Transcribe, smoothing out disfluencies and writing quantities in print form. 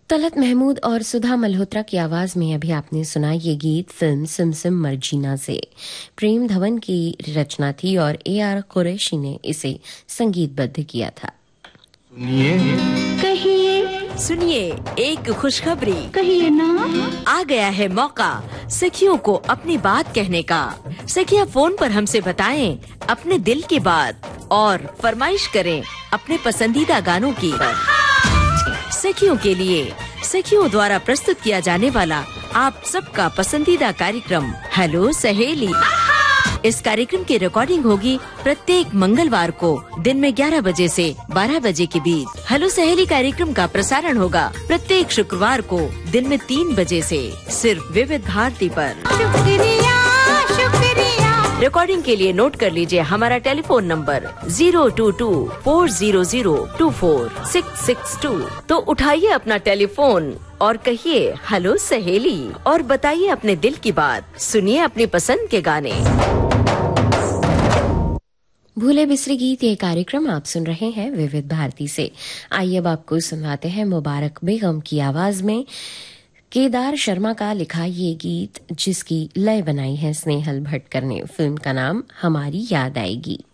तलत महमूद और सुधा मल्होत्रा की आवाज में अभी आपने सुना ये गीत फिल्म सिम सिम मर्जीना से। प्रेम धवन की रचना थी और AR कुरैशी ने इसे संगीतबद्ध किया था। सुनिए एक खुशखबरी कहिए ना। आ गया है मौका सखियों को अपनी बात कहने का। सखियां फोन पर हमसे बताएं अपने दिल की बात और फरमाइश करें अपने पसंदीदा गानों की। सखियों के लिए सखियों द्वारा प्रस्तुत किया जाने वाला आप सबका पसंदीदा कार्यक्रम हेलो सहेली। इस कार्यक्रम की रिकॉर्डिंग होगी प्रत्येक मंगलवार को दिन में 11 बजे से 12 बजे के बीच। हेलो सहेली कार्यक्रम का प्रसारण होगा प्रत्येक शुक्रवार को दिन में 3 बजे से सिर्फ विविध भारती पर। शुक्रिया शुक्रिया। रिकॉर्डिंग के लिए नोट कर लीजिए हमारा टेलीफोन नंबर 022-400-24662। तो उठाइए अपना टेलीफोन और कहिए हेलो सहेली और बताइए अपने दिल की बात। सुनिए अपनी पसंद के गाने। भूले बिसरे गीत ये कार्यक्रम आप सुन रहे हैं विविध भारती से। आइए अब आपको सुनाते हैं मुबारक बेगम की आवाज में केदार शर्मा का लिखा ये गीत, जिसकी लय बनाई है स्नेहल भट्टकर ने। फिल्म का नाम हमारी याद आएगी।